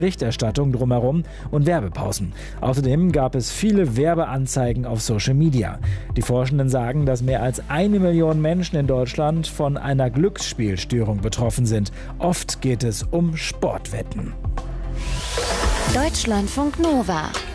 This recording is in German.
Berichterstattung drumherum und Werbepausen. Außerdem gab es viele Werbeanzeigen auf Social Media. Die Forschenden sagen, dass mehr als 1 Million Menschen in Deutschland von einer Glücksspielstörung betroffen sind. Oft geht es um Sportwetten. Deutschlandfunk Nova